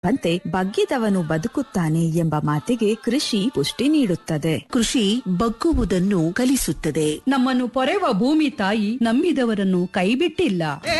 ಅಂತೆ ಬಗ್ಗಿದವನು ಬದುಕುತ್ತಾನೆ ಎಂಬ ಮಾತಿಗೆ ಕೃಷಿ ಪುಷ್ಟಿ ನೀಡುತ್ತದೆ. ಕೃಷಿ ಬಗ್ಗುವುದನ್ನು ಕಲಿಸುತ್ತದೆ. ನಮ್ಮನ್ನು ಪೊರೆವ ಭೂಮಿ ತಾಯಿ ನಂಬಿದವರನ್ನು ಕೈಬಿಟ್ಟಿಲ್ಲ.